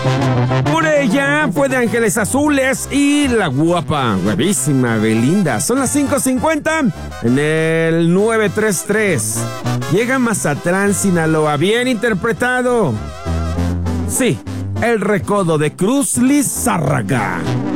Por ella fue de Ángeles Azules y la guapa, guapísima Belinda. Son las 5:50 en el 933. Llega Mazatlán, Sinaloa, bien interpretado. Sí, El Recodo de Cruz Lizárraga.